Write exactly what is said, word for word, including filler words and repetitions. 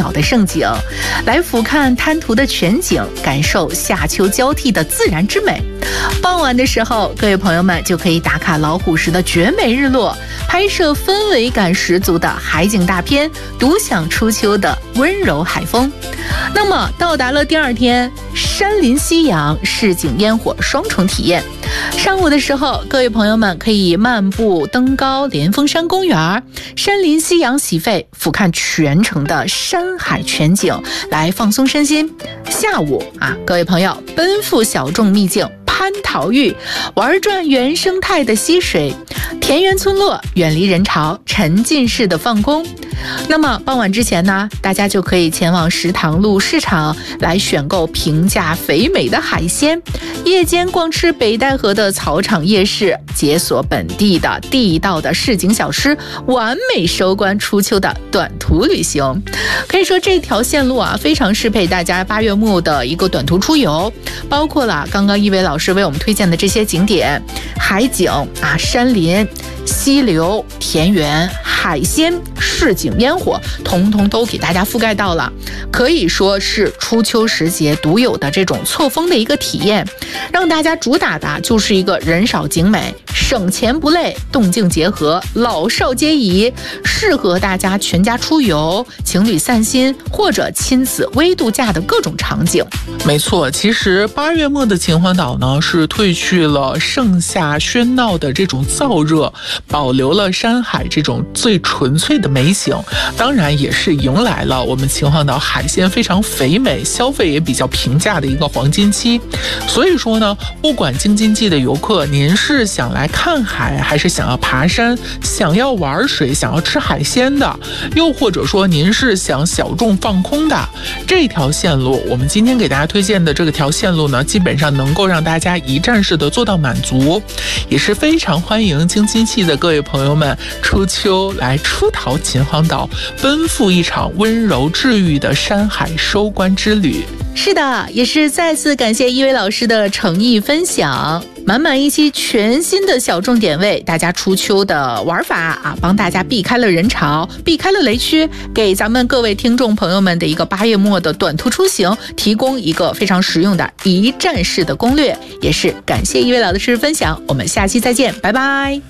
鸟的盛景，来俯瞰滩涂的全景，感受夏秋交替的自然之美。傍晚的时候，各位朋友们就可以打卡老虎石的绝美日落，拍摄氛围感十足的海景大片，独享初秋的温柔海风。那么到达了第二天，山林夕阳、市井烟火双重体验。上午的时候，各位朋友们可以漫步登高连峰山公园，山林夕阳洗肺，俯瞰全城的山海全景，来放松身心。下午啊，各位朋友奔赴小众秘境蟠桃峪，玩转原生态的溪水，田园村落，远离人潮，沉浸式的放空。那么傍晚之前呢，大家就可以前往石塘路市场来选购平价肥美的海鲜，夜间逛吃北戴河的草场夜市，解锁本地的地道的市井小吃，完美收官初秋的短途旅行。可以说这条线路啊，非常适配大家八月末的一个短途出游，包括了刚刚一伟老师为我们推荐的这些景点，海景啊、山林、溪流、田园、海鲜、市井烟火，统统都给大家覆盖到了，可以说是初秋时节独有的这种错峰的一个体验，让大家主打的就是一个人少景美，省钱不累，动静结合，老少皆宜，适合大家全家出游、情侣散心或者亲子微度假的各种场景。 没错，其实八月末的秦皇岛呢，是褪去了盛夏喧闹的这种燥热，保留了山海这种最纯粹的美景，当然也是迎来了我们秦皇岛海鲜非常肥美、消费也比较平价的一个黄金期。所以说呢，不管京津冀的游客，您是想来看海，还是想要爬山、想要玩水、想要吃海鲜的，又或者说您是想小众放空的，这条线路，我们今天给大家推荐的这个条线路呢，基本上能够让大家一站式的做到满足，也是非常欢迎京津冀的各位朋友们初秋来出逃秦皇岛，奔赴一场温柔治愈的山海收官之旅。 是的，也是再次感谢一伟老师的诚意分享，满满一期全新的小众点位，大家初秋的玩法啊，帮大家避开了人潮，避开了雷区，给咱们各位听众朋友们的一个八月末的短途出行提供一个非常实用的一站式的攻略，也是感谢一伟老师分享，我们下期再见，拜拜。